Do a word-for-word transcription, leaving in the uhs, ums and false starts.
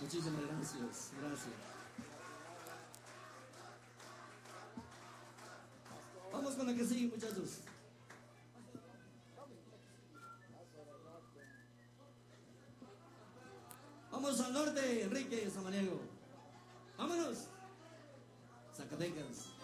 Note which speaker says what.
Speaker 1: Muchísimas gracias, gracias. Vamos con la que sigue, muchachos. Vamos al norte, Enrique Samaniego. Vámonos. Zacatecas.